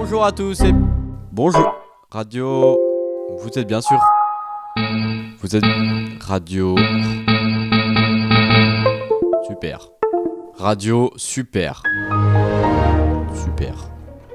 Bonjour à tous et bonjour. Radio, vous êtes bien sûr. Vous êtes radio. Super. Radio super. Super.